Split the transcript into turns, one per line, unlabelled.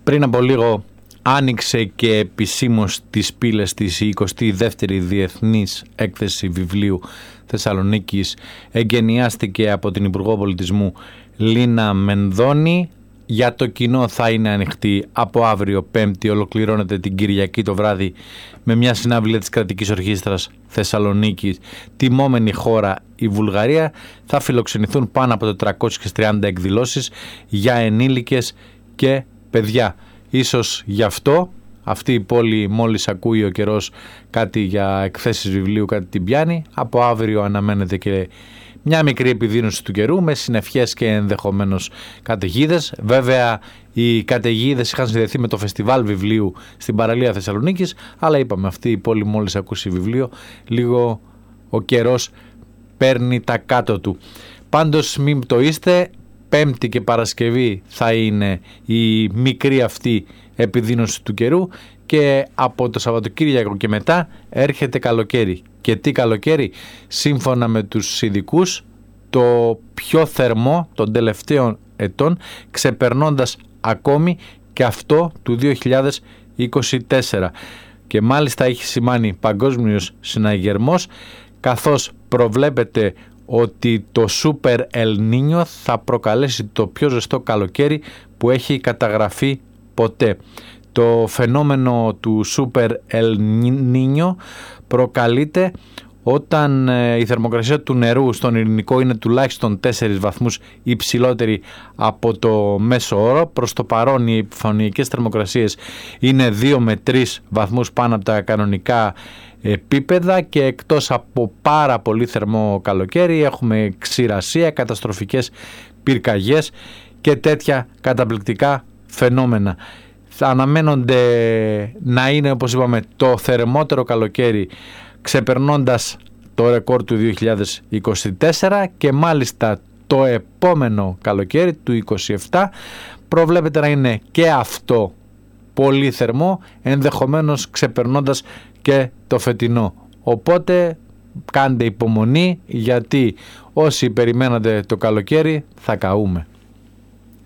Πριν από λίγο άνοιξε και επισήμως τις πύλες της η 22η Διεθνής Έκθεση Βιβλίου Θεσσαλονίκης. Εγκαινιάστηκε από την Υπουργό Πολιτισμού Λίνα Μενδώνη. Για το κοινό θα είναι ανοιχτή από αύριο Πέμπτη, ολοκληρώνεται την Κυριακή το βράδυ με μια συναυλία της Κρατικής Ορχήστρας Θεσσαλονίκης. Τιμόμενη χώρα η Βουλγαρία. Θα φιλοξενηθούν πάνω από 430 εκδηλώσεις για ενήλικες και παιδιά. Ίσως γι' αυτό αυτή η πόλη, μόλις ακούει ο καιρός κάτι για εκθέσεις βιβλίου, κάτι την πιάνει. Από αύριο αναμένεται και μια μικρή επιδείνωση του καιρού με συννεφιές και ενδεχομένως καταιγίδες. Βέβαια οι καταιγίδες είχαν συνδεθεί με το φεστιβάλ βιβλίου στην παραλία Θεσσαλονίκης, αλλά είπαμε αυτή η πόλη μόλις ακούσει βιβλίο, λίγο ο καιρός παίρνει τα κάτω του. Πάντως μην το είστε, Πέμπτη και Παρασκευή θα είναι η μικρή αυτή επιδείνωση του καιρού και από το Σαββατοκύριακο και μετά έρχεται καλοκαίρι. Και τι καλοκαίρι? Σύμφωνα με τους ειδικούς, το πιο θερμό των τελευταίων ετών, ξεπερνώντας ακόμη και αυτό του 2024. Και μάλιστα έχει σημάνει παγκόσμιος συναγερμός, καθώς προβλέπεται ότι το Super El Niño θα προκαλέσει το πιο ζεστό καλοκαίρι που έχει καταγραφεί ποτέ. Το φαινόμενο του Super El Niño προκαλείται όταν η θερμοκρασία του νερού στον Ειρηνικό είναι τουλάχιστον 4 βαθμούς υψηλότερη από το μέσο όρο. Προς το παρόν οι επιφανειακές θερμοκρασίες είναι 2 με 3 βαθμούς πάνω από τα κανονικά επίπεδα και εκτός από πάρα πολύ θερμό καλοκαίρι έχουμε ξηρασία, καταστροφικές πυρκαγιές και τέτοια καταπληκτικά φαινόμενα. Θα αναμένονται να είναι, όπως είπαμε, το θερμότερο καλοκαίρι, ξεπερνώντας το ρεκόρ του 2024 και μάλιστα το επόμενο καλοκαίρι του 2027 προβλέπεται να είναι και αυτό πολύ θερμό, ενδεχομένως ξεπερνώντας και το φετινό. Οπότε κάντε υπομονή, γιατί όσοι περιμένατε το καλοκαίρι θα καούμε.